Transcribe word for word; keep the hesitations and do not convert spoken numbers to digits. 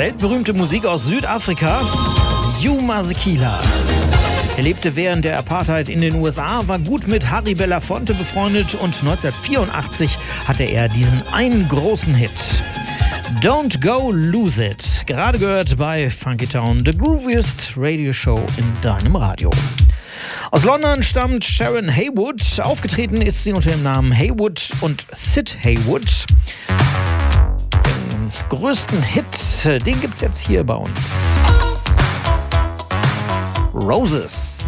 Weltberühmte Musik aus Südafrika, Hugh Masekela. Er lebte während der Apartheid in den U S A, war gut mit Harry Belafonte befreundet und neunzehnhundertvierundachtzig hatte er diesen einen großen Hit. Don't Go Lose It. Gerade gehört bei Funky Town, the grooviest Radio Show in deinem Radio. Aus London stammt Sharon Haywood. Aufgetreten ist sie unter dem Namen Haywood und Sid Haywood. Den größten Hit, den gibt's jetzt hier bei uns. Roses.